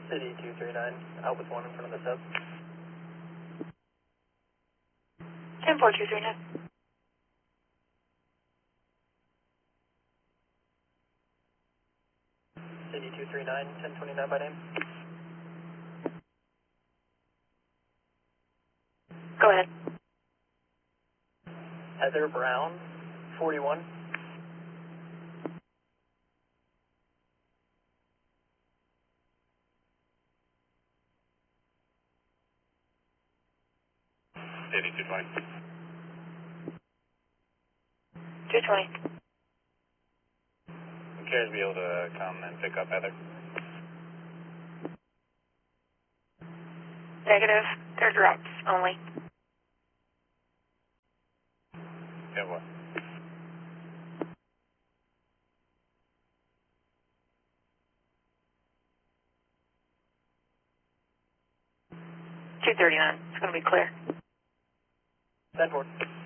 City 239, out with 1 in front of the sub. 10-4-239. City 239, 1029 by name. Go ahead. Heather Brown, 41. City 220. 220. Would Cares be able to come and pick up Heather? Negative. They're drops only. Yeah, what? $239. It's going to be clear. 10-4.